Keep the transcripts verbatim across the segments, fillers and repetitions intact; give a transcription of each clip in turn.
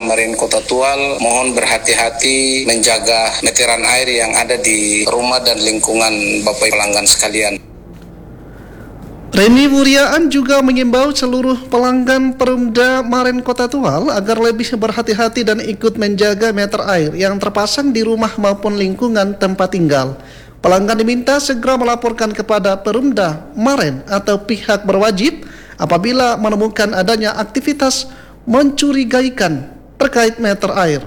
Marine Kota Tual mohon berhati-hati menjaga meteran air yang ada di rumah dan lingkungan Bapak pelanggan sekalian. Reni Wuriaan juga mengimbau seluruh pelanggan Perumda Marine Kota Tual agar lebih berhati-hati dan ikut menjaga meter air yang terpasang di rumah maupun lingkungan tempat tinggal. Pelanggan diminta segera melaporkan kepada Perumda Marine atau pihak berwajib apabila menemukan adanya aktivitas mencurigaikan terkait meter air.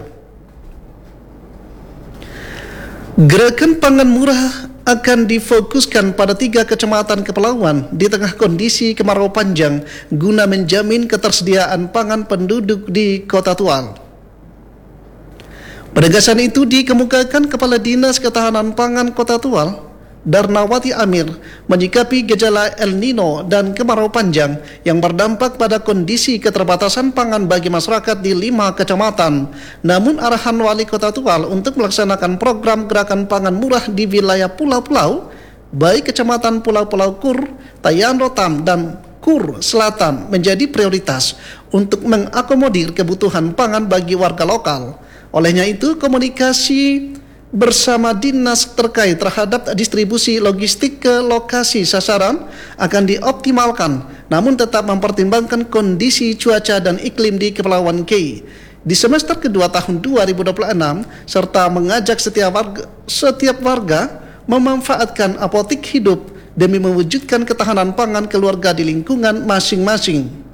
Gerakan pangan murah akan difokuskan pada tiga kecamatan kepulauan di tengah kondisi kemarau panjang guna menjamin ketersediaan pangan penduduk di Kota Tual. Penegasan itu dikemukakan Kepala Dinas Ketahanan Pangan Kota Tual, Darnawati Amir, menyikapi gejala El Nino dan kemarau panjang yang berdampak pada kondisi keterbatasan pangan bagi masyarakat di lima kecamatan. Namun arahan Wali Kota Tual untuk melaksanakan program gerakan pangan murah di wilayah pulau-pulau, baik kecamatan Pulau-Pulau Kur, Tayan Rotam, dan Kur Selatan menjadi prioritas untuk mengakomodir kebutuhan pangan bagi warga lokal. Olehnya itu, komunikasi bersama dinas terkait terhadap distribusi logistik ke lokasi sasaran akan dioptimalkan, namun tetap mempertimbangkan kondisi cuaca dan iklim di Kepulauan K di semester kedua tahun dua ribu dua puluh enam, serta mengajak setiap warga, setiap warga memanfaatkan apotik hidup demi mewujudkan ketahanan pangan keluarga di lingkungan masing-masing.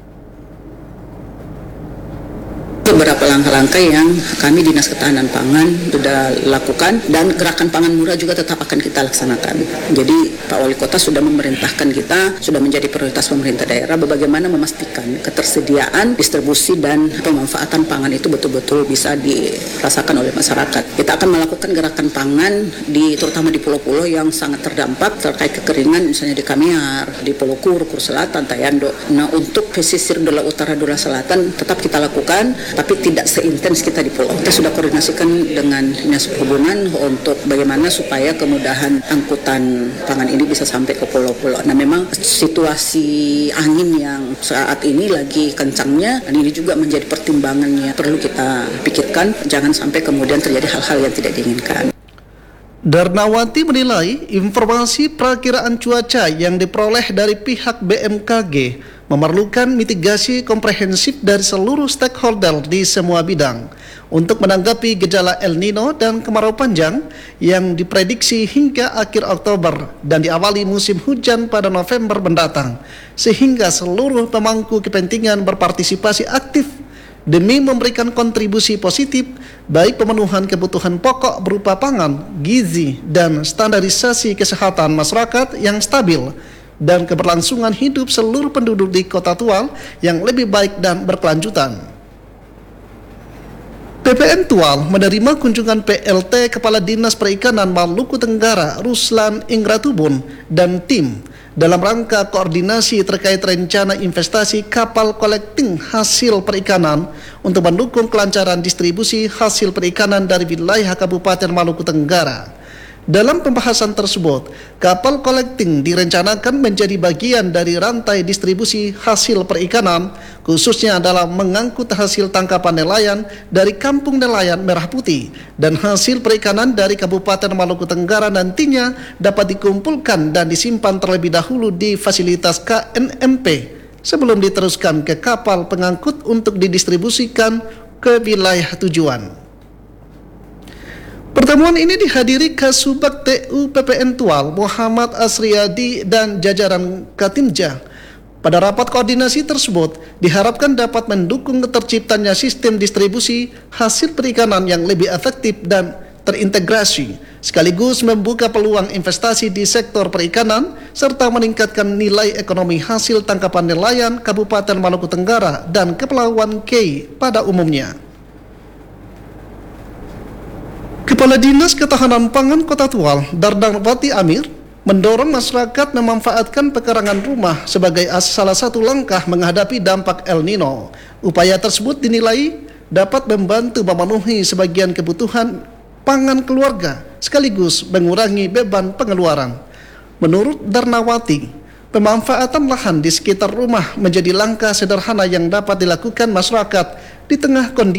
Beberapa langkah-langkah yang kami Dinas Ketahanan Pangan sudah lakukan, dan gerakan pangan murah juga tetap akan kita laksanakan. Jadi Pak Wali Kota sudah memerintahkan kita, sudah menjadi prioritas pemerintah daerah bagaimana memastikan ketersediaan, distribusi, dan pemanfaatan pangan itu betul-betul bisa dirasakan oleh masyarakat. Kita akan melakukan gerakan pangan di terutama di pulau-pulau yang sangat terdampak terkait kekeringan, misalnya di Kamiar, di Pulau Kur, Kur Selatan, Tayando. Nah, untuk pesisir Dola Utara, Dola Selatan tetap kita lakukan, tapi tidak seintens kita di pulau. Kita sudah koordinasikan dengan Dinas Perhubungan untuk bagaimana supaya kemudahan angkutan pangan ini bisa sampai ke pulau-pulau. Nah, memang situasi angin yang saat ini lagi kencangnya, dan ini juga menjadi pertimbangan yang perlu kita pikirkan, jangan sampai kemudian terjadi hal-hal yang tidak diinginkan. Darnawati menilai informasi perakiraan cuaca yang diperoleh dari pihak B M K G memerlukan mitigasi komprehensif dari seluruh stakeholder di semua bidang untuk menanggapi gejala El Nino dan kemarau panjang yang diprediksi hingga akhir Oktober dan diawali musim hujan pada November mendatang, sehingga seluruh pemangku kepentingan berpartisipasi aktif demi memberikan kontribusi positif baik pemenuhan kebutuhan pokok berupa pangan, gizi, dan standarisasi kesehatan masyarakat yang stabil dan keberlangsungan hidup seluruh penduduk di Kota Tual yang lebih baik dan berkelanjutan. P P N Tual menerima kunjungan P L T Kepala Dinas Perikanan Maluku Tenggara Ruslan Ingratubun dan tim dalam rangka koordinasi terkait rencana investasi kapal collecting hasil perikanan untuk mendukung kelancaran distribusi hasil perikanan dari wilayah Kabupaten Maluku Tenggara. Dalam pembahasan tersebut, kapal collecting direncanakan menjadi bagian dari rantai distribusi hasil perikanan, khususnya dalam mengangkut hasil tangkapan nelayan dari Kampung Nelayan Merah Putih dan hasil perikanan dari Kabupaten Maluku Tenggara nantinya dapat dikumpulkan dan disimpan terlebih dahulu di fasilitas K N M P sebelum diteruskan ke kapal pengangkut untuk didistribusikan ke wilayah tujuan. Pertemuan ini dihadiri Kasubag T U P P N Tual Muhammad Asriyadi dan jajaran Katimja. Pada rapat koordinasi tersebut diharapkan dapat mendukung terciptanya sistem distribusi hasil perikanan yang lebih efektif dan terintegrasi, sekaligus membuka peluang investasi di sektor perikanan serta meningkatkan nilai ekonomi hasil tangkapan nelayan Kabupaten Maluku Tenggara dan Kepulauan K pada umumnya. Kepala Dinas Ketahanan Pangan Kota Tual, Darnawati Amir, mendorong masyarakat memanfaatkan pekarangan rumah sebagai salah satu langkah menghadapi dampak El Nino. Upaya tersebut dinilai dapat membantu memenuhi sebagian kebutuhan pangan keluarga, sekaligus mengurangi beban pengeluaran. Menurut Darnawati, pemanfaatan lahan di sekitar rumah menjadi langkah sederhana yang dapat dilakukan masyarakat di tengah kondisi